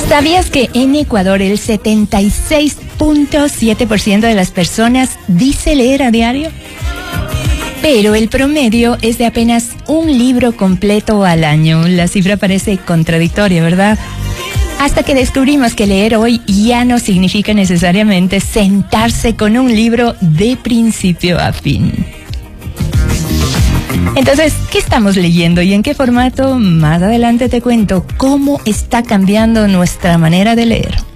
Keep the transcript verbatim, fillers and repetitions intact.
¿Sabías que en Ecuador el setenta y seis punto siete por ciento de las personas dice leer a diario? Pero el promedio es de apenas un libro completo al año. La cifra parece contradictoria, ¿verdad? Hasta que descubrimos que leer hoy ya no significa necesariamente sentarse con un libro de principio a fin. Entonces, ¿qué estamos leyendo y en qué formato? Más adelante te cuento cómo está cambiando nuestra manera de leer.